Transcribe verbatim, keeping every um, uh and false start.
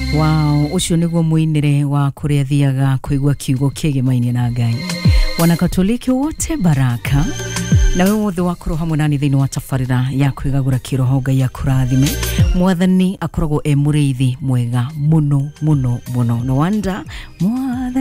Wow, ucio niguo muinire wa kuria thiaga kuigwa kiugo kigemaine na Ngai. Wana Katoliki wote baraka. Na wewe wothe wakorwo hamwe nani thiini wa tafarira ya kwigagura kiroho Ngai akurathime. Mwathani akoragwo e muriithi mwega muno muno muno. No wonder mwathani